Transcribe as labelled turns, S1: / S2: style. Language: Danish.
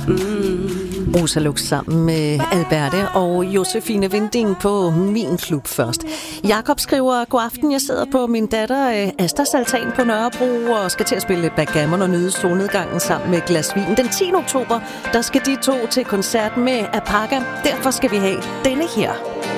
S1: Rosa Lux sammen med Alberte og Josefine Vinding på Min Klub først. Jakob skriver: God aften, jeg sidder på min datter Astas altan på Nørrebro og skal til at spille backgammon og nyde solnedgangen sammen med et glas vin. Den 10. oktober, der skal de to til koncert med Apaga. Derfor skal vi have denne her.